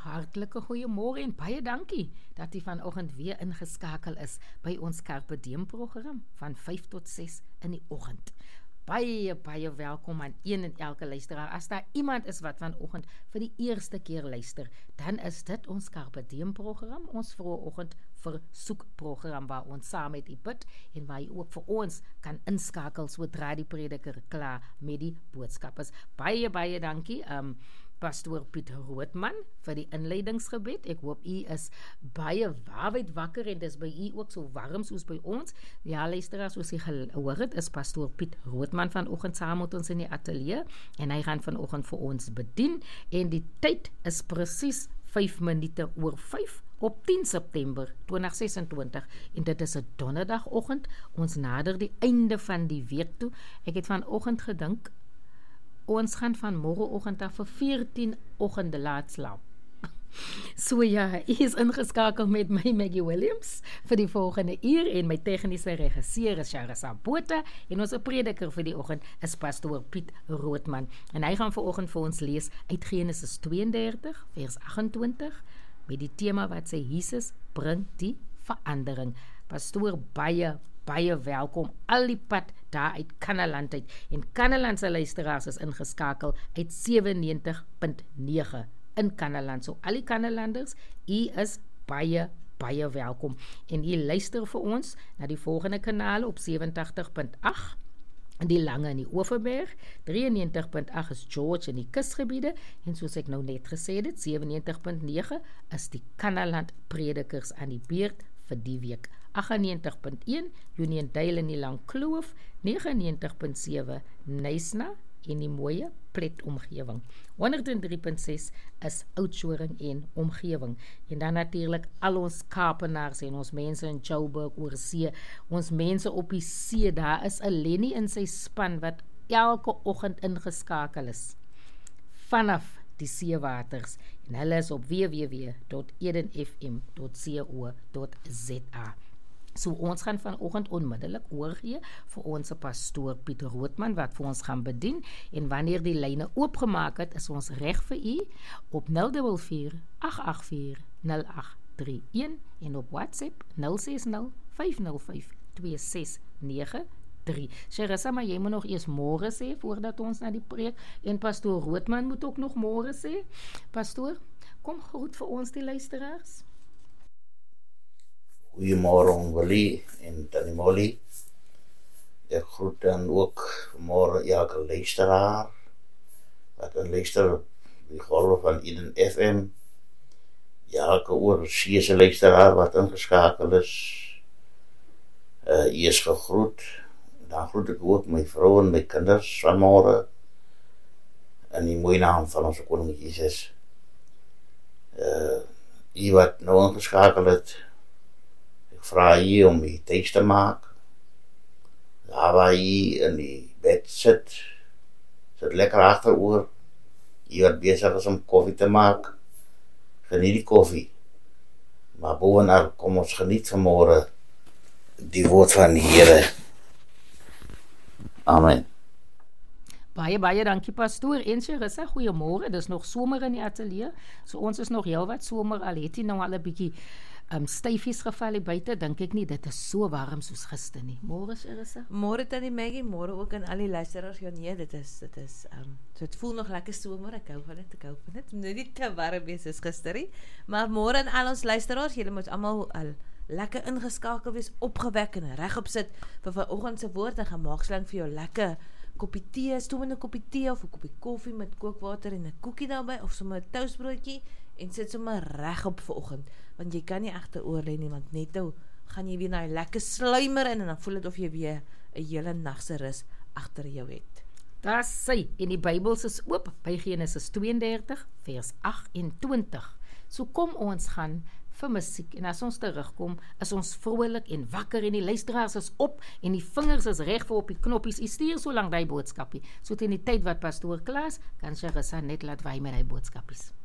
Hartlike goeiemôre en baie dankie dat u vanoggend weer ingeskakel is by ons Carpe Diem program van 5 tot 6 in die oggend. Baie welkom aan een en elke luisteraar. As daar iemand is wat vanoggend vir die eerste keer luister, dan is dit ons Carpe Diem program, ons vroegoggend versoekprogram waar ons saam met u bid en waar u ook vir ons kan inskakel sodra die prediker klaar met die boodskap is. Baie dankie. Pastoor Piet Roodman vir die inleidingsgebed. Ek hoop u is baie wakker en dis by u ook so warm soos by ons. Ja, luisteraars, soos u gehoor het, is Pastoor Piet Roodman vanoggend saam met ons in die ateljee en hy gaan vanoggend vir ons bedien en die tyd is presies 5 minute oor 5 op 10 September 2026 en dit is 'n donderdagoggend. Ons nader die einde van die week toe. Ek het vanoggend gedink ons gaan van môreoggend af vir 14 oggende laat slaap. So ja, hy is ingeskakel met my Maggie Williams vir die volgende uur en my tegniese regisseur is Charissa Botha en ons prediker vir die oggend is Pastoor Piet Roodman en hy gaan vanoggend vir ons lees uit Genesis 32 vers 28 met die tema wat sê Jesus bring die verandering. Pastoor, baie welkom al die pad daar uit Kannaland uit en Kannaland se luisteraars is ingeskakel uit 97.9 in Kannaland. So al die Kannalanders, u is baie welkom en u luister vir ons na die volgende kanale op 87.8 die Lange in die Oeverberg, 93.8 is George in die kusgebiede en soos ek nou net gesê het, 97.9 is die Kannaland predikers aan die beurt vir die week. 98.1 Uniondale in die Langkloof, 99.7 Nysna en die mooie Plet omgewing. 103.6 is Oudtshoorn en omgewing. En dan natuurlik al ons Kaapenaars en ons mense in Joburg oor see, ons mense op die see, daar is 'n Lenny in sy span wat elke oggend ingeskakel is vanaf die seewaters en hulle is op www.edenfm.co.za. So ons gaan vanoggend onmiddellik oorgee vir ons pastoor Piet Roodman wat vir ons gaan bedien en wanneer die lyne oopgemaak het, is ons reg vir u op 044 884 0831 en op WhatsApp 060 505 2693. Charissa, maar jy moet nog eers môre sê voordat ons na die preek en pastoor Roodman moet ook nog môre sê. Pastoor, kom groet vir ons die luisteraars. Goeiemôre Willie en Tannie Molly. Ek groet dan ook môre elke luisteraar wat luister die golf van Eden FM. Elke oorsee se luisteraar wat ingeskakel is. Is gegroet. Dan groet ek ook my vrou en my kinders van môre in die mooie naam van ons koning Jesus. U wat nou ingeskakel het, ek vra jy om die tuis te maak. Daar waar jy in die bed sit lekker agteroor. Jy wat besig is om koffie te maak, geniet die koffie. Maar bovenal kom ons geniet vanmôre die woord van die Here. Amen. Baie dankie pastoor en Charissa, goeiemôre. Dis nog somer in die ateljee. So ons is nog heelwat somer al het jy nou al 'n bietjie styfies geval buite, dink ek nie dit is so warm soos gister nie. Môre Charissa? Môre Tannie Maggie, môre ook aan al die luisteraars. Ja nee, dit is so dit voel nog lekker somer. Ek hou van dit. Nou nie te warm wees soos gister nie, maar môre aan al ons luisteraars, julle moet almal al lekker ingeskakel wees, opgewek en regop sit vir vanoggend se woord en gemaak slank vir jou lekker koppie tee, stoomende koppie tee of 'n koppie koffie met kookwater en 'n koekie daarbey of sommer 'n toastbroodjie en sit sommer regop vanoggend, want jy kan nie agteroor lê nie, want net nou gaan jy weer na 'n lekker sluimer in en dan voel dit of jy weer 'n hele nag se rus agter jou het. Daar sê en die Bybel is oop by Genesis 32 vers 28. So kom ons gaan vir musiek en as ons terugkom, is ons vrolik en wakker en die luisteraars is op en die vingers is reg vir op die knoppies. U stuur so lank daai boodskapie. So teen die tyd wat pastoor Klaas kan Charissa net laat wy met daai boodskapies.